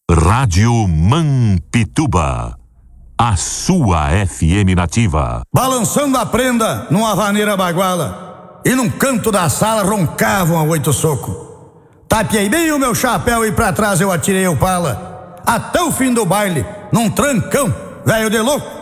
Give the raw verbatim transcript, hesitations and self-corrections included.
Rádio Mampituba, a sua F M nativa. Balançando a prenda numa vaneira baguala, e num canto da sala roncavam a oito soco. Tapiei bem o meu chapéu e pra trás eu atirei o pala, até o fim do baile, num trancão, velho de louco.